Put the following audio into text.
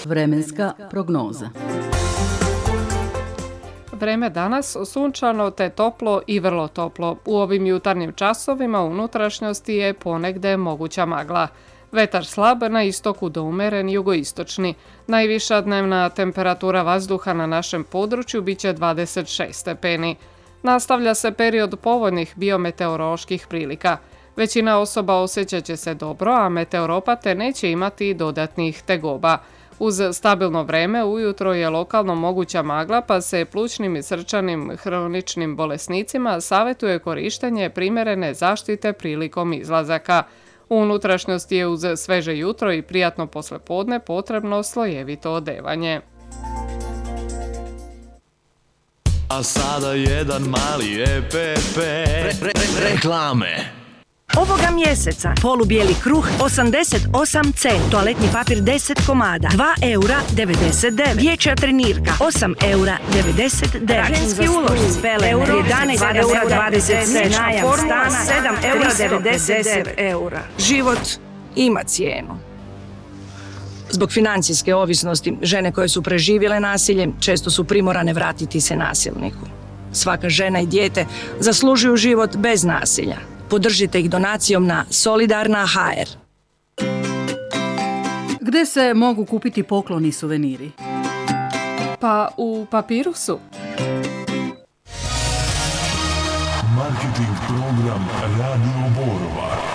Vremenska prognoza. Vreme danas sunčano te toplo i vrlo toplo. U ovim jutarnjim časovima u unutrašnjosti je ponegde moguća magla. Vetar slab, na istoku do umeren jugoistočni. Najviša dnevna temperatura vazduha na našem području biće 26 stepeni. Nastavlja se period povoljnih biometeoroloških prilika. Većina osoba osjećat će se dobro, a meteoropate neće imati dodatnih tegoba. Uz stabilno vreme ujutro je lokalno moguća magla, pa se plućnim i srčanim hroničnim bolesnicima savjetuje korištenje primjerene zaštite prilikom izlazaka. U unutrašnjosti je uz sveže jutro i prijatno poslijepodne potrebno slojevito odevanje. A sada jedan mali EPP. Reklame. Ovoga mjeseca polubijeli kruh 88 cent, toaletni papir 10 komada, 2 eura 99, dječja trenirka 8 eura 99, ženski ulož s pele 11 eura 27, najam stana 7 eura 99 eura. Život ima cijenu. Zbog financijske ovisnosti, žene koje su preživjele nasilje često su primorane vratiti se nasilniku. Svaka žena i dijete zaslužuju život bez nasilja. Podržite ih donacijom na Solidarna.hr. Gde se mogu kupiti pokloni i suveniri? Pa u Papirusu. Marketing program Radio Borova.